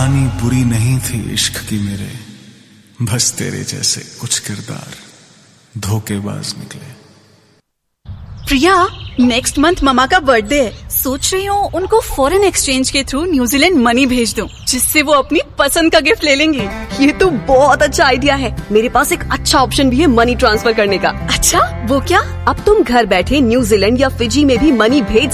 कहानी बुरी नहीं थी इश्क की मेरे, बस तेरे जैसे कुछ किरदार धोखेबाज निकले। प्रिया, नेक्स्ट मंथ ममा का बर्थडे है। सोच रही हूँ उनको फॉरेन एक्सचेंज के थ्रू न्यूजीलैंड मनी भेज दूँ, जिससे वो अपनी पसंद का गिफ्ट ले लेंगे। ये तो बहुत अच्छा आइडिया है। मेरे पास एक अच्छा ऑप्शन भी है मनी ट्रांसफर करने का। अच्छा, वो क्या? अब तुम घर बैठे न्यूजीलैंड या फिजी में भी मनी भेज